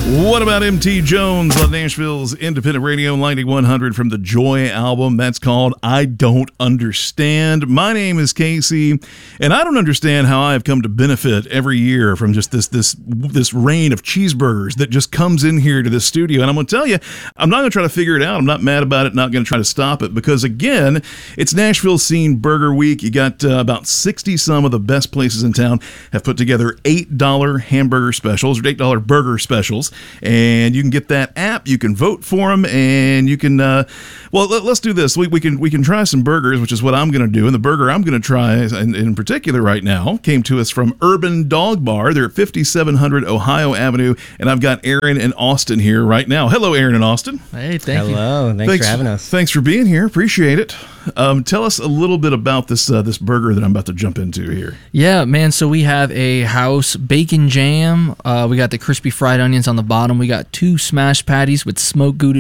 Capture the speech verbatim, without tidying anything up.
What about M T Jones on Nashville's independent radio, ninety-one hundred from the Joy album? That's called I Don't Understand. My name is Casey, and I don't understand how I have come to benefit every year from just this this this rain of cheeseburgers that just comes in here to this studio. And I'm going to tell you, I'm not going to try to figure it out. I'm not mad about it, not going to try to stop it, because, again, it's Nashville Scene Burger Week. You got uh, about sixty some of the best places in town have put together eight dollar hamburger specials or eight dollar burger specials. And you can get that app, you can vote for them, and you can, uh, well, let, let's do this. We, we can we can try some burgers, which is what I'm going to do. And the burger I'm going to try in, in particular right now came to us from Urban Dog Bar. They're at fifty-seven hundred Ohio Avenue, and I've got Aaron and Austin here right now. Hello, Aaron and Austin. Hey, thank Hello. you. Hello, thanks, thanks for having us. Thanks for being here. Appreciate it. Um, tell us a little bit about this uh, this burger that I'm about to jump into here. Yeah, man, so we have a house bacon jam. Uh, we got the crispy fried onions on the bottom. We got two smashed patties with smoked Gouda